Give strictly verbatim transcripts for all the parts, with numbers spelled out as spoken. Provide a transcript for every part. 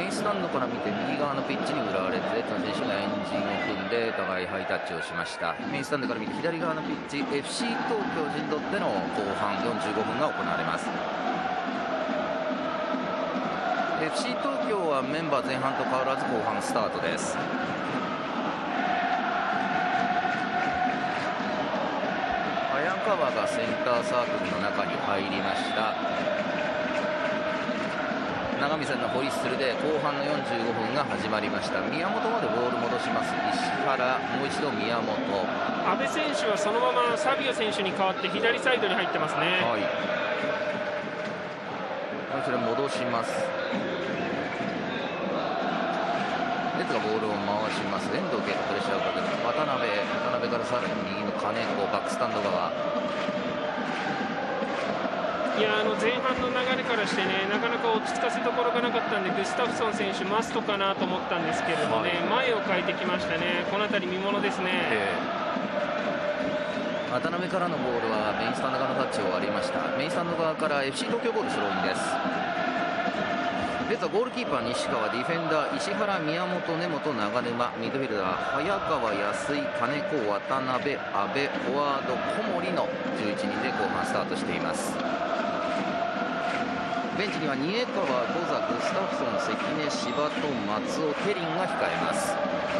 インスタンドから見て右側のピッチに浦和レッズ、レッズの選手がエンジンを組んで互いハイタッチをしました。メインスタンドから見て左側のピッチ、 エフシー 東京陣取っての後半よんじゅうごふんが行われます。 エフシー 東京はメンバー前半と変わらず後半スタートです。早川がセンターサークルの中に入りました。長見線のホイッスルで後半のよんじゅうごふんが始まりました。宮本までボール戻します。石原、もう一度宮本。 阿部選手はそのままサビオ選手に代わって左サイドに入ってますね。 はい、それ戻します。レッズがボールを回します。遠藤圭とプレッシャーをかける渡辺、渡辺からさらに右の金子、バックスタンド側。 いや、あの前半の流れからしてね、なかなか落ち着かせどころがなかったんで、グスタフソン選手マストかなと思ったんですけれどもね、はい、前を変えてきましたね。この辺り見ものですね。えー、渡辺からのボールはメインスタンド側のタッチを割りました。メインスタンド側から エフシー 東京ボールスローインです。レッズはゴールキーパー西川、ディフェンダー石原、宮本、根本、長沼、ミッドフィルダー早川、安井、金子、渡辺、阿部、フォワード小森のじゅういちにんで後半スタートしています。ベンチには二重川、ゴザ、グスタフソン、関根、柴戸、松尾、テリンが控えます。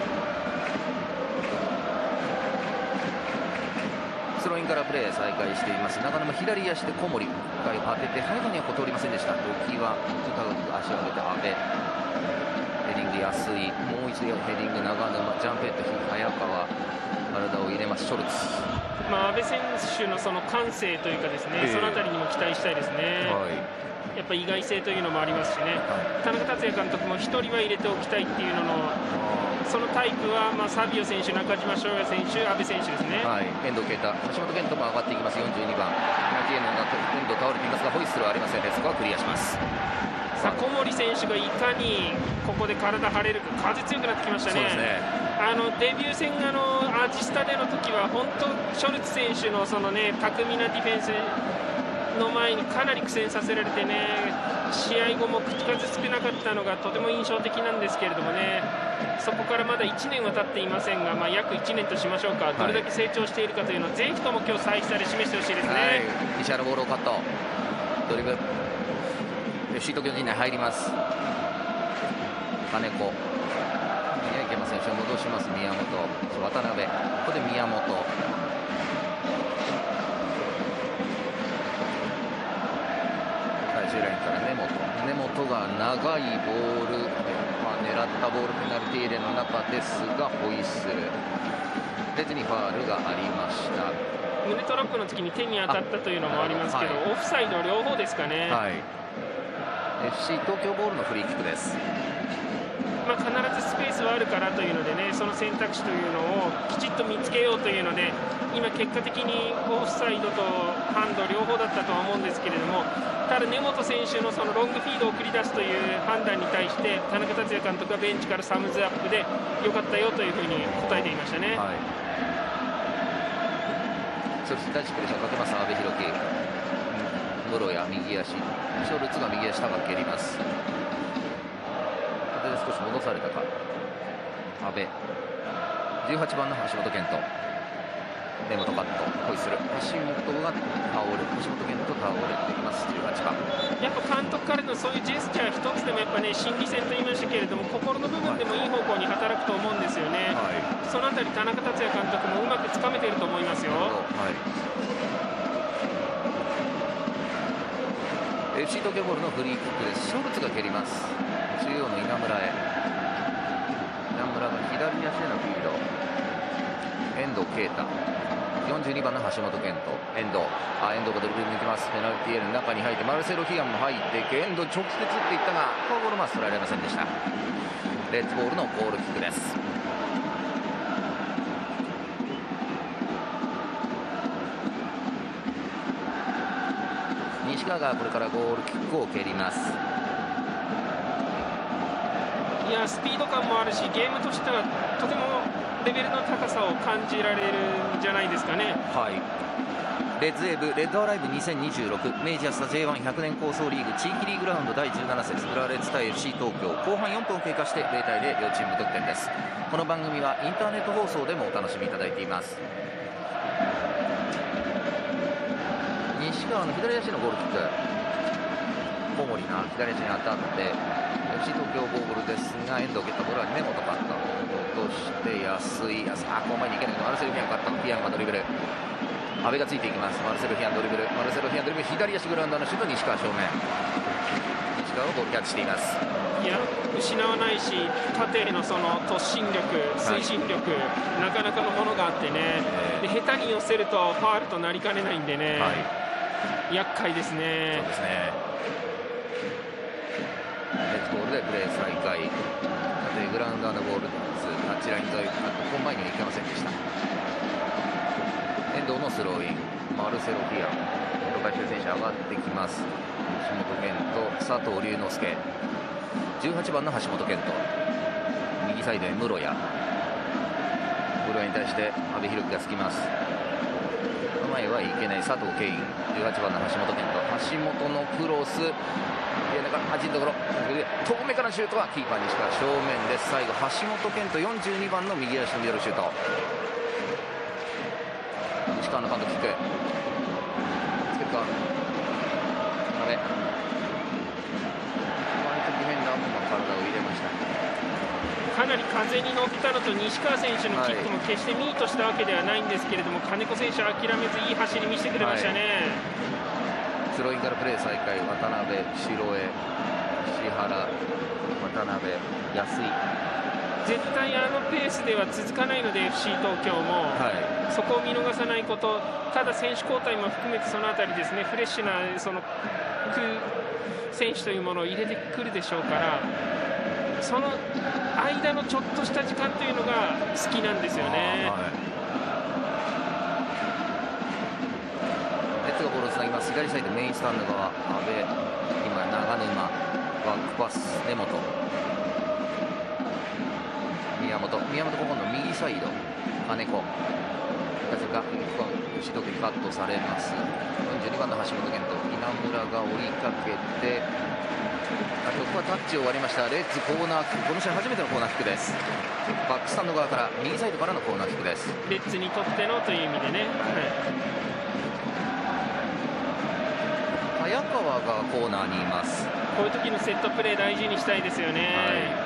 スローインからプレー再開しています。長野も左足で小森、一回当てて背後には通りませんでした。時は高く足を上げて阿部、ヘディング安井、もう一度ヘディング長沼、ジャンプヘッド早川、体を入れますショルツ。 まあ、阿部選手のその感性というかですね、えー、そのあたりにも期待したいですね。はい、やっぱり意外性というのもありますしね、はい、田中達也監督もひとりは入れておきたいっていうののそのタイプは、まあ、サビオ選手、中島翔也選手、阿部選手ですね。 はい、遠藤啓太、橋本健人も上がっていきます。よんじゅうにばんティエノが遠藤倒れていますがホイッスルはありません。レスコはクリアします。 さあ小森選手がいかにここで体張れるか。風強くなってきました ね, ねあのデビュー戦あのアジスタでの時は本当ショルツ選手のその、ね、巧みなディフェンスの前にかなり苦戦させられてね、試合後も口数少なかったのがとても印象的なんですけれどもね、そこからまだいちねんは経っていませんが、まあ、約いちねんとしましょうか、どれだけ成長しているかというのを、はい、ぜひとも今日再出で示してほしいですね。はい、 石原ボールをカット、ドリブル、エフシー 東京陣内入ります。金子、いやいけません、戻します。宮本、渡辺、ここで宮本。ラインから根本、根本が長いボール、まあ、狙ったボールペナルティーエリアの中ですがホイッスル、レッズにファールがありました。 胸トラップの時に手に当たったというのもありますけど、はい、オフサイド両方ですかね。はい、 エフシー 東京ボールのフリーキックです。 まあ、必ずスペースはあるからというのでね、その選択肢というのをきちっと見つけようというので、今結果的にオフサイドとハンド両方だったとは思うんですけれども、ただ根本選手のそのロングフィードを繰り出すという判断に対して田中達也監督がベンチからサムズアップで良かったよというふうに答えていましたね。はい、 そして第一プレッシャーをかけます阿部寛樹、室谷右足、ショルツが右足高く蹴ります。ここで少し戻されたか。阿部、じゅうはちばんの橋本健人、根本カット、ホイッスル、橋本が倒れ、橋本健人倒れています。じゅうはちばん、 やっぱ監督からのそういうジェスチャー一つでもやっぱね、心理戦と言いましたけれども、心の部分でもいい方向に働くと思うんですよね。はい、そのあたり田中達也監督もうまくつかめていると思いますよ。はい、 エフシー 東京ボールのフリーキックです。ショルツが蹴ります。中央の稲村へ、稲村が左足へのフィード、遠藤啓太、よんじゅうにばんの橋本健人、遠藤、あ遠藤がドリブルに行きます。ペナルティーエリアの中に入ってマルセロ・ヒアンも入っていく。遠藤直接打っていったがフォアボールマス取られませんでした。レッズボールのゴールキックです。西川がこれからゴールキックを蹴ります。 いやスピード感もあるし、ゲームとしてはとてもレベルの高さを感じられるんじゃないですかね。 はい、 レッズエーブレッドアライブにせんにじゅうろく明治安田 ジェイワンひゃく 年構想リーグ地域リーグラウンドだいじゅうなな節浦和レッズ対 エフシー 東京後半よんぷんを経過してゼロたいゼロ両チーム無得点です。この番組はインターネット放送でもお楽しみいただいています。西川の左足のゴールキック、小森が左足に当たって エフシー 東京ボールですが、遠藤蹴ったボールは根本カット落として安い、さあこの前に行けないけどマルセル・フィアンカット、フィアンがドリブル、阿部がついていきます。マルセル・フィアンドリブル、マルセル・フィアンドリブル、左足グラウンダーのシュート、西川正面、西川をボールキャッチしています。 いや失わないし、縦へのその突進力、推進力、はい、なかなかのものがあってね、で下手に寄せるとファールとなりかねないんでね、はい、厄介ですね。 そうですね。レッドボールでプレー再開、縦グラウンダーのボール、タッチライン沿い、本前にはいけませんでした。遠藤のスローイン、マルセロ・フィアン、ロカシュ選手上がってきます。橋本健人、佐藤龍之介、じゅうはちばんの橋本健人、右サイドへ室谷、室谷に対して阿部寛樹がつきます。前はいけない佐藤圭一、じゅうはちばんの橋本健人、橋本のクロス、端のところ遠目からのシュートはキーパー西川正面です。最後橋本健人よんじゅうにばんの右足のミドルシュート、西川のカウントキックつけるか、阿部ホワイトディフェンダーも体を入れました。 かなり風に乗ったのと、西川選手のキックも決してミートしたわけではないんですけれども、金子選手は諦めずいい走り見せてくれましたね。はい、 スローインからプレー再開、渡辺、城江、石原、渡辺、安井、 絶対あのペースでは続かないので エフシー 東京も、はい、そこを見逃さないこと、ただ選手交代も含めてそのあたりですね、フレッシュなその選手というものを入れてくるでしょうから、その間のちょっとした時間というのが好きなんですよね。 レッツがボールをつなぎます。左サイドメインスタンド側、阿部、今長沼、バックパス根本、宮本、宮本ここの右サイド金子、風がシドにカットされます。よんじゅうにばんの橋本健人、稲村が追いかけて、あここはタッチを割りました。レッズコーナーキック、この試合初めてのコーナーキックです。バックスタンド側から右サイドからのコーナーキックです。 レッズにとってのという意味でね、 はい、早川がコーナーにいます。 こういう時のセットプレー大事にしたいですよね。はい、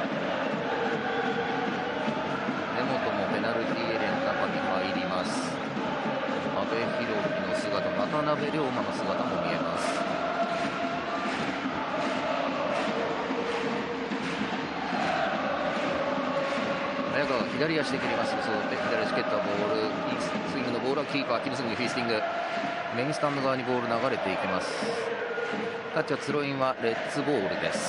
根本もペナルティーエリアの中に入ります。阿部寛樹の姿、渡辺龍馬の姿も見えます。早川が左足で蹴ります。そうで左足蹴ったボール、スイングのボールはキーパーキムスンギフィースティング、メインスタンド側にボール流れていきます。タッチはスローインはレッツボールです。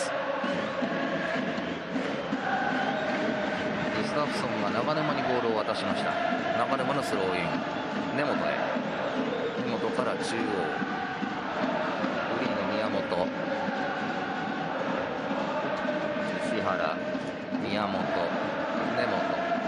グスタフソンが長沼にボールを渡しました。長沼のスローイン、根本へ、根本から中央、フリーの宮本、石原、宮本、根本、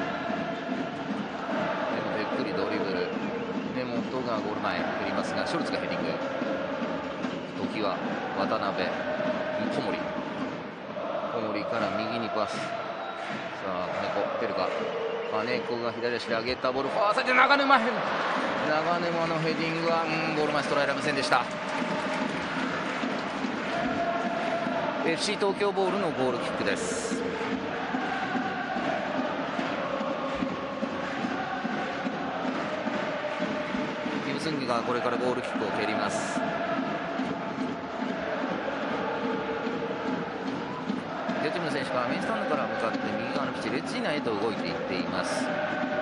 根本ゆっくりドリブル、根本がゴール前振りますが、ショルツがヘディング、時は渡辺、小森、小森から右にパス、さあ金子出るか、金子が左足で上げたボール、ファーサイド長沼、長沼のヘディングはうんゴール前ストライラー無線でした。 エフシー 東京ボールのゴールキックです。キムスンギがこれからゴールキックを蹴ります。両チームの選手がメインスタンドから向かって右側のピッチ、レッズ内へと動いていっています。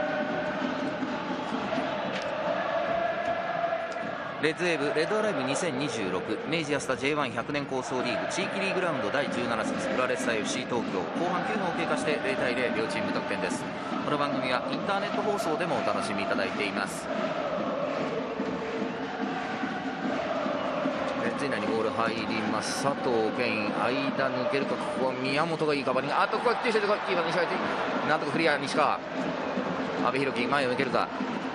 レッズウェーブレッドアライブにせんにじゅうろく明治安田 ジェイワンひゃく 年構想リーグ地域リーグラウンドだいじゅうなな節浦和レッズ対 エフシー 東京後半きゅうふんを経過してゼロたいゼロ両チーム無得点です。この番組はインターネット放送でもお楽しみいただいています。レッズ内にボール入ります。佐藤健、間抜けるか、ここは宮本がいいカバーリング、あとここはキーパー西川、なんとかクリア、西川、阿部寛樹前を抜けるか、